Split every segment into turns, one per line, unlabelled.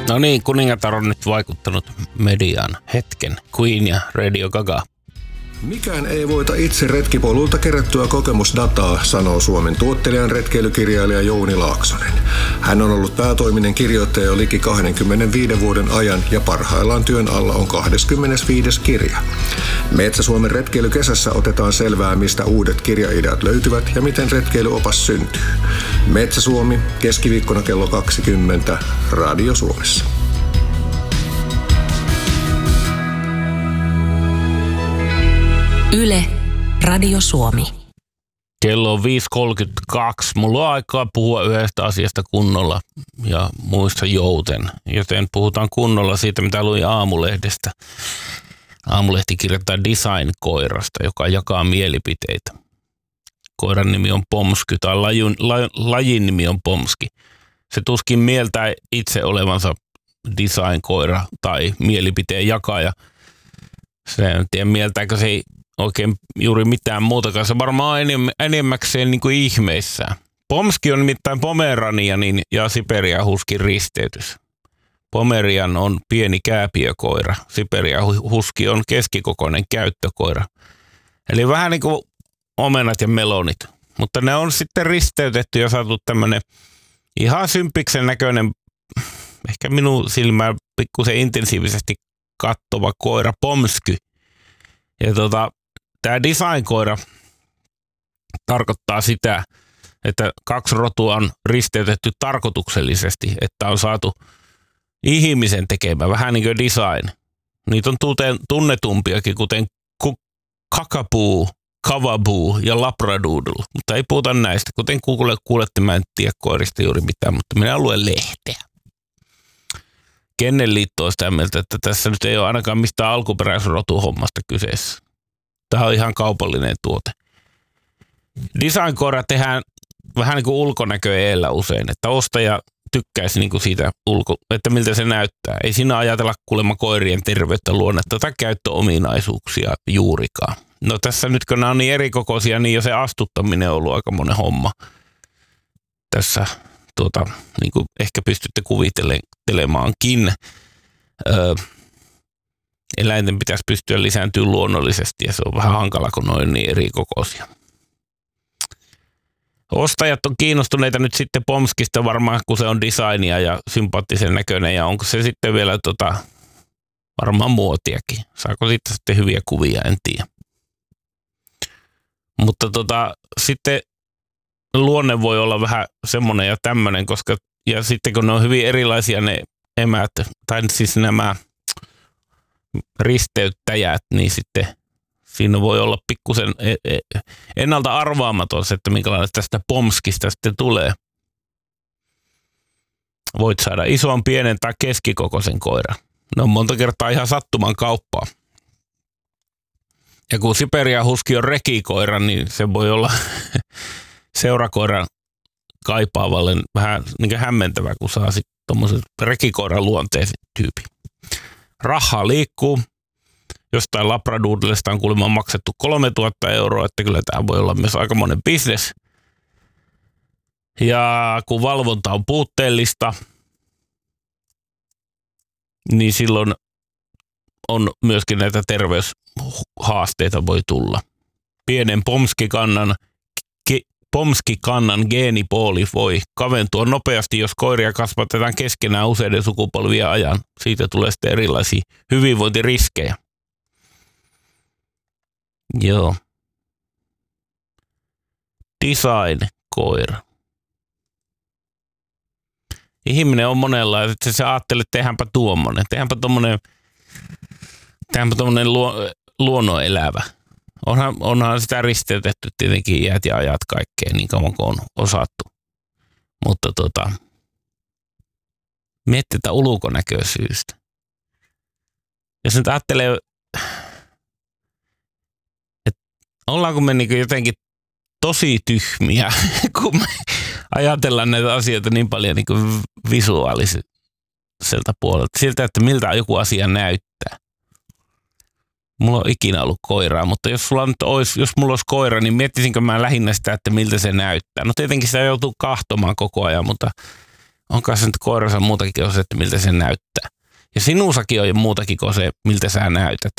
No niin, kuningatar on nyt vaikuttanut mediaan hetken. Queen ja Radio Gaga.
Mikään ei voita itse retkipolulta kerättyä kokemusdataa, sanoo Suomen tuottelijan retkeilykirjailija Jouni Laaksonen. Hän on ollut päätoiminen kirjoittaja jo liki 25 vuoden ajan ja parhaillaan työn alla on 25. kirja. Metsä-Suomen retkeilykesässä otetaan selvää, mistä uudet kirjaideat löytyvät ja miten retkeilyopas syntyy. Metsä-Suomi, keskiviikkona kello 20, Radio Suomessa.
Yle, Radio Suomi.
Kello on 5.32. Mulla on aikaa puhua yhdestä asiasta kunnolla ja muista jouten. Joten puhutaan kunnolla siitä, mitä luin Aamulehdestä. Aamulehti kirjoittaa design-koirasta, joka jakaa mielipiteitä. Koiran nimi on Pomsky, tai lajin nimi on Pomsky. Se tuskin mieltää itse olevansa design-koira tai mielipiteen jakaja. Se en tiedä mieltääkö se ei oikein juuri mitään muutakaan. Se varmaan on enemmäkseen niin kuin ihmeissään. Pomsky on nimittäin Pomeranianin ja Siberian huskin risteytys. Pomerian on pieni kääpiökoira. Siberian huski on keskikokoinen käyttökoira. Eli vähän niin kuin omenat ja melonit. Mutta ne on sitten risteytetty ja saatu tämmöinen ihan sympiksen näköinen, ehkä minun silmään pikkusen intensiivisesti kattova koira Pomsky. Ja tämä design-koira tarkoittaa sitä, että kaksi rotua on risteytetty tarkoituksellisesti, että on saatu ihmisen tekemä, vähän niin kuin design. Niitä on tunnetumpiakin, kuten kakapuu, kavabuu ja labradoodle, mutta ei puhuta näistä. Kuten kuulette, mä en tiedä koirista juuri mitään, mutta minä luen lehteä. Kennelliitto on sitä mieltä, että tässä nyt ei ole ainakaan mistään alkuperäisrotuhommasta kyseessä. Tämä on ihan kaupallinen tuote. Design-koira tehdään vähän niin kuin ulkonäkö eellä usein, että ostaja tykkäisi niin kuin siitä että miltä se näyttää. Ei siinä ajatella kuulemma koirien terveyttä, luonnetta tai käyttöominaisuuksia juurikaan. No tässä nyt kun nämä on niin erikokoisia, niin jo se astuttaminen on ollut aika monen homma. Tässä niin kuin ehkä pystytte kuvittelemaankin. Eläinten pitäisi pystyä lisääntymään luonnollisesti ja se on vähän hankala, kun ne on niin erikokoisia. Ostajat on kiinnostuneita nyt sitten Pomskista varmaan, kun se on designia ja sympaattisen näköinen ja onko se sitten vielä varmaan muotiakin. Saako siitä sitten hyviä kuvia, en tiedä. Mutta sitten luonne voi olla vähän semmoinen ja tämmöinen, koska ja sitten kun ne on hyvin erilaisia ne emät, tai siis nämä risteyttäjät, niin sitten siinä voi olla pikkusen ennalta arvaamaton se, että minkälainen tästä Pomskista sitten tulee. Voit saada ison, pienen tai keskikokoisen koiran. Ne on monta kertaa ihan sattuman kauppaa. Ja kun Siberian huski on rekikoira, niin se voi olla seurakoiran kaipaavalle vähän niin kuin hämmentävä, kun saa sitten tuommoisen rekikoiran luonteisen tyypin. Rahaa liikkuu. Jostain labradoodlesta on kuulemma maksettu 3000 €, että kyllä tämä voi olla myös aikamoinen bisnes. Ja kun valvonta on puutteellista, niin silloin on myöskin näitä terveyshaasteita voi tulla. Pienen Pomsky-kannan geenipooli voi kaventua nopeasti, jos koiria kasvatetaan keskenään useiden sukupolvien ajan. Siitä tulee sitten erilaisia hyvinvointiriskejä. Joo. Design-koira. Ihminen on monenlainen, että se ajattelee, että tehdäänpä tuommoinen. Tehdäänpä tommonen luonnonelävä. Onhan sitä risteytetty tietenkin iät ja ajat kaikkeen niin kauan kuin on osattu. Mutta miettii tätä ulkonäköisyystä. Jos nyt ajattelee, että ollaanko me niin jotenkin tosi tyhmiä, kun me ajatellaan näitä asioita niin paljon niin visuaaliselta puolelta. Siltä, että miltä joku asia näyttää. Mulla on ikinä ollut koiraa, mutta jos mulla olisi koira, niin miettisinkö mä lähinnä sitä, että miltä se näyttää. No tietenkin sitä joutuu kahtomaan koko ajan, mutta onko se nyt koiransa muutakin kuin se, että miltä se näyttää. Ja sinussakin on muutakin kuin se, miltä sä näytät.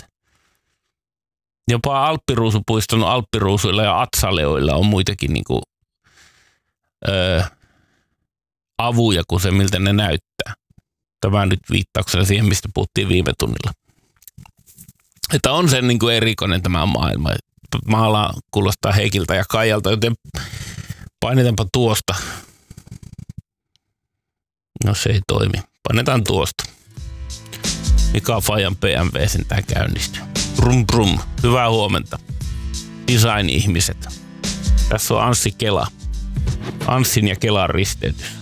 Jopa Alppiruusupuiston alppiruusuilla ja atsaleoilla on muitakin niinku, avuja kuin se, miltä ne näyttää. Tämä nyt viittauksena siihen, mistä puhuttiin viime tunnilla. Että on se niinku erikoinen tämä maailma. Maala kuulostaa Heikiltä ja Kaijalta, joten painetaanpa tuosta. No se ei toimi. Painetaan tuosta. Mika Fajan BMW sentään käynnistyy. Brum brum. Hyvää huomenta. Design-ihmiset. Tässä on Anssi Kela. Anssin ja Kelan risteytys.